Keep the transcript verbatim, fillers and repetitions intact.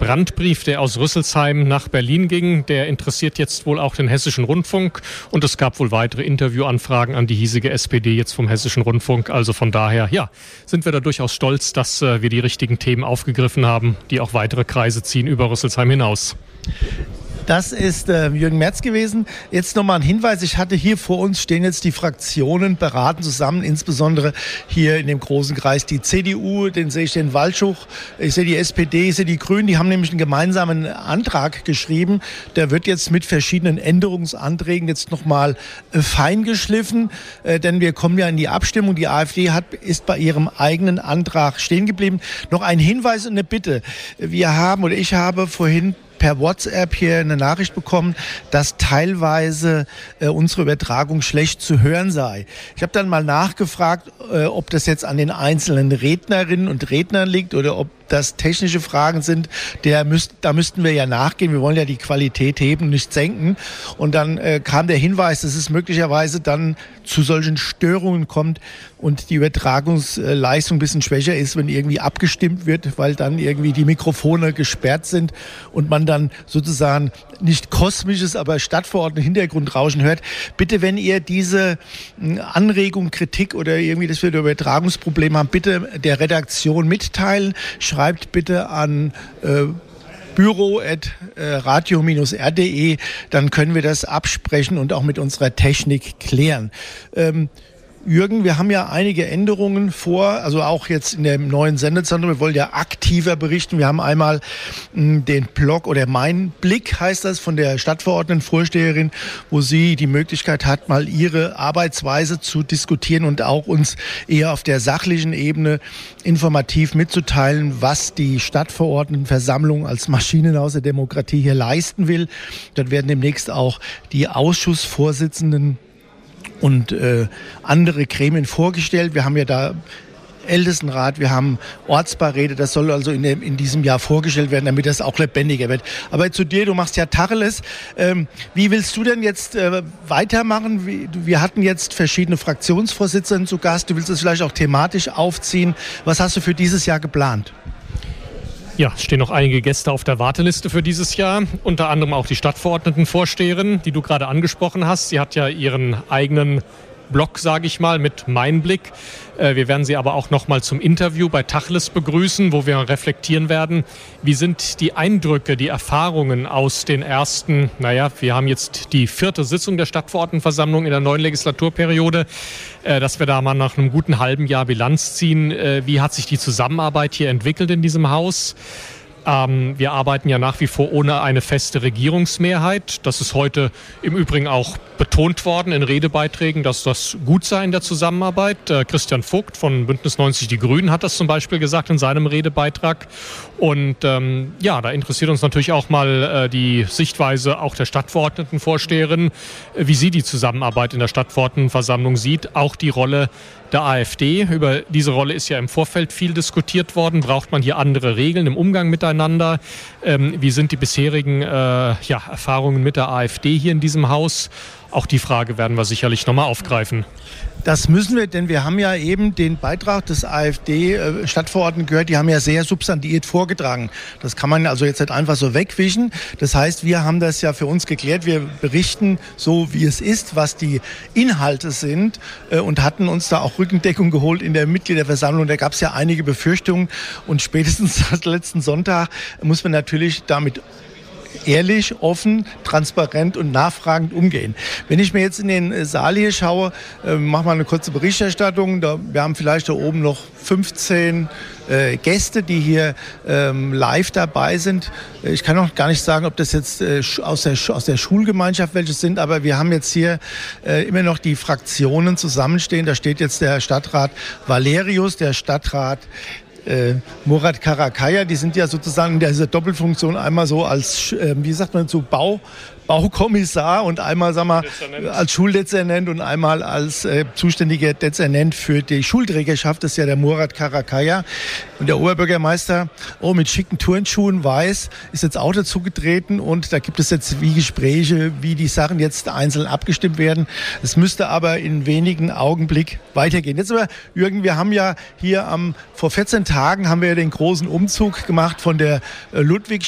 Brandbrief, der aus Rüsselsheim nach Berlin ging, der interessiert jetzt wohl auch den Hessischen Rundfunk. Und es gab wohl weitere Interviewanfragen an die hiesige S P D jetzt vom Hessischen Rundfunk. Also von daher, ja, sind wir da durchaus stolz, dass äh, wir die richtigen Themen aufgegriffen haben, die auch weitere Kreise ziehen über Rüsselsheim hinaus. Das ist äh, Jürgen Merz gewesen. Jetzt nochmal ein Hinweis. Ich hatte hier vor uns stehen jetzt die Fraktionen beraten zusammen, insbesondere hier in dem großen Kreis die C D U, den sehe ich den Waldschuch, ich sehe die S P D, ich sehe die Grünen, die haben nämlich einen gemeinsamen Antrag geschrieben. Der wird jetzt mit verschiedenen Änderungsanträgen jetzt nochmal äh, feingeschliffen, äh, denn wir kommen ja in die Abstimmung. Die AfD hat, ist bei ihrem eigenen Antrag stehen geblieben. Noch ein Hinweis und eine Bitte. Wir haben oder ich habe vorhin per WhatsApp hier eine Nachricht bekommen, dass teilweise äh, unsere Übertragung schlecht zu hören sei. Ich habe dann mal nachgefragt, äh, ob das jetzt an den einzelnen Rednerinnen und Rednern liegt oder ob das technische Fragen sind. Der müsst, da müssten wir ja nachgehen. Wir wollen ja die Qualität heben, nicht senken. Und dann äh, kam der Hinweis, dass es möglicherweise dann zu solchen Störungen kommt und die Übertragungsleistung ein bisschen schwächer ist, wenn irgendwie abgestimmt wird, weil dann irgendwie die Mikrofone gesperrt sind und man dann sozusagen nicht kosmisches, aber stadtverordnetes Hintergrundrauschen hört. Bitte, wenn ihr diese Anregung, Kritik oder irgendwie, dass wir ein Übertragungsproblem haben, bitte der Redaktion mitteilen. Schreibt bitte an äh, büro at radio Bindestrich r punkt de, dann können wir das absprechen und auch mit unserer Technik klären. Ähm, Jürgen, wir haben ja einige Änderungen vor, also auch jetzt in dem neuen Sendezentrum. Wir wollen ja aktiver berichten. Wir haben einmal mh, den Blog oder Mein Blick heißt das von der Stadtverordnetenvorsteherin, wo sie die Möglichkeit hat, mal ihre Arbeitsweise zu diskutieren und auch uns eher auf der sachlichen Ebene informativ mitzuteilen, was die Stadtverordnetenversammlung als Maschinenhaus der Demokratie hier leisten will. Dort werden demnächst auch die Ausschussvorsitzenden und äh, andere Gremien vorgestellt. Wir haben ja da Ältestenrat, wir haben Ortsbeiräte, das soll also in, dem, in diesem Jahr vorgestellt werden, damit das auch lebendiger wird. Aber zu dir, du machst ja Tacheles. Ähm, wie willst du denn jetzt äh, weitermachen? Wie, wir hatten jetzt verschiedene Fraktionsvorsitzende zu Gast. Du willst das vielleicht auch thematisch aufziehen. Was hast du für dieses Jahr geplant? Ja, es stehen noch einige Gäste auf der Warteliste für dieses Jahr, unter anderem auch die Stadtverordnetenvorsteherin, die du gerade angesprochen hast. Sie hat ja ihren eigenen Blog, sage ich mal, mit Mein Blick. Wir werden sie aber auch noch mal zum Interview bei Tacheles begrüßen, wo wir reflektieren werden, wie sind die Eindrücke, die Erfahrungen aus den ersten, naja, wir haben jetzt die vierte Sitzung der Stadtverordnetenversammlung in der neuen Legislaturperiode, dass wir da mal nach einem guten halben Jahr Bilanz ziehen. Wie hat sich die Zusammenarbeit hier entwickelt in diesem Haus? Ähm, wir arbeiten ja nach wie vor ohne eine feste Regierungsmehrheit. Das ist heute im Übrigen auch betont worden in Redebeiträgen, dass das gut sei in der Zusammenarbeit. Äh, Christian Vogt von Bündnis neunzig Die Grünen hat das zum Beispiel gesagt in seinem Redebeitrag. Und ähm, ja, da interessiert uns natürlich auch mal äh, die Sichtweise auch der Stadtverordnetenvorsteherin, äh, wie sie die Zusammenarbeit in der Stadtverordnetenversammlung sieht. Auch die Rolle der AfD. Über diese Rolle ist ja im Vorfeld viel diskutiert worden. Braucht man hier andere Regeln im Umgang miteinander? Ähm, wie sind die bisherigen äh, ja, Erfahrungen mit der AfD hier in diesem Haus? Auch die Frage werden wir sicherlich nochmal aufgreifen. Das müssen wir, denn wir haben ja eben den Beitrag des AfD-Stadtverordneten gehört, die haben ja sehr substantiiert vorgetragen. Das kann man also jetzt nicht einfach so wegwischen. Das heißt, wir haben das ja für uns geklärt. Wir berichten so, wie es ist, was die Inhalte sind und hatten uns da auch Rückendeckung geholt in der Mitgliederversammlung. Da gab es ja einige Befürchtungen und spätestens seit letzten Sonntag muss man natürlich damit ehrlich, offen, transparent und nachfragend umgehen. Wenn ich mir jetzt in den Saal hier schaue, äh, mache mal eine kurze Berichterstattung. Da, wir haben vielleicht da oben noch fünfzehn äh, Gäste, die hier ähm, live dabei sind. Ich kann auch gar nicht sagen, ob das jetzt äh, aus, der, aus der Schulgemeinschaft welche sind, aber wir haben jetzt hier äh, immer noch die Fraktionen zusammenstehen. Da steht jetzt der Stadtrat Valerius, der Stadtrat Äh, Murat Karakaya, die sind ja sozusagen in dieser Doppelfunktion einmal so als, äh, wie sagt man so, Bau, Baukommissar und einmal, sagen wir, als Schuldezernent und einmal als äh, zuständiger Dezernent für die Schulträgerschaft. Das ist ja der Murat Karakaya. Und der Oberbürgermeister, oh, mit schicken Turnschuhen, weiß, ist jetzt auch dazu getreten. Und da gibt es jetzt wie Gespräche, wie die Sachen jetzt einzeln abgestimmt werden. Es müsste aber in wenigen Augenblick weitergehen. Jetzt aber, Jürgen, wir haben ja hier am, vor vierzehn Tagen haben wir ja den großen Umzug gemacht von der äh, Ludwig